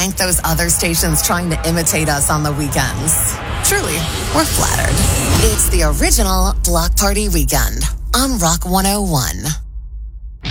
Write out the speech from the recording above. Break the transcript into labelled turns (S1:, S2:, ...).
S1: thank those other stations trying to imitate us on the weekends. Truly, we're flattered. It's the original Block Party Weekend on Rock 101.